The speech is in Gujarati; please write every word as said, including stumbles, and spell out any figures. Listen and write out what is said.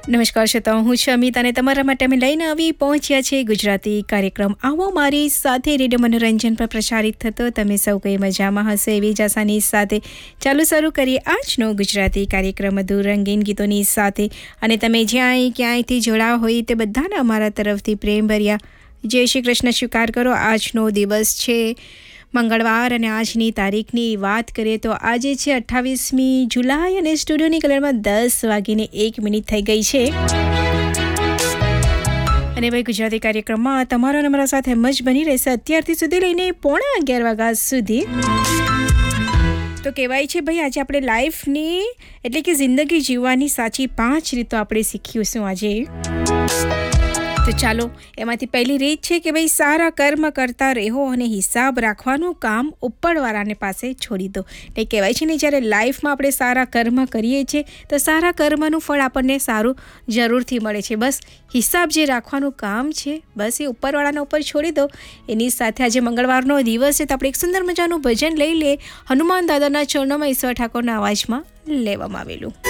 નમસ્કાર શ્રોતાઓ, હું છું અમિત અને તમારા માટે અમે લઈને આવી પહોંચ્યા છે ગુજરાતી કાર્યક્રમ આવો મારી સાથે રેડિયો મનોરંજન પર પ્રસારિત થતો. તમે સૌ કંઈ મજામાં હશે એવી જ આશાની સાથે ચાલુ શરૂ કરીએ આજનો ગુજરાતી કાર્યક્રમ મધુર રંગીન ગીતોની સાથે. અને તમે જ્યાંય ક્યાંયથી જોડાઓ હોય તે બધાને અમારા તરફથી પ્રેમભર્યા જય શ્રી કૃષ્ણ સ્વીકાર કરો. આજનો દિવસ છે મંગળવાર અને આજની તારીખની વાત કરીએ તો આજે છે અઠ્ઠાવીસમી જુલાઈ અને સ્ટુડિયોની કલરમાં દસ વાગીને એક મિનિટ થઈ ગઈ છે. અને ભાઈ ગુજરાતી કાર્યક્રમમાં તમારો અને મારા સાથે મજ બની રહેશે અત્યારથી સુધી લઈને પોણા અગિયાર વાગ્યા સુધી. તો કહેવાય છે ભાઈ આજે આપણે લાઈફની એટલે કે જિંદગી જીવવાની સાચી પાંચ રીતો આપણે શીખ્યુંશું આજે. તો ચાલો એમાંથી પહેલી રીત છે કે ભાઈ સારા કર્મ કરતા રહો અને હિસાબ રાખવાનું કામ ઉપરવાળાને પાસે છોડી દો. એટલે કહેવાય છે ને જ્યારે લાઈફમાં આપણે સારા કર્મ કરીએ છીએ તો સારા કર્મનું ફળ આપણને સારું જરૂરથી મળે છે. બસ હિસાબ જે રાખવાનું કામ છે બસ એ ઉપરવાળાના ઉપર છોડી દો. એની સાથે આજે મંગળવારનો દિવસ છે તો આપણે એક સુંદર મજાનું ભજન લઈ લે હનુમાન દાદાના ચરણોમાં ઈશ્વર ઠાકોરના અવાજમાં લેવામાં આવેલું.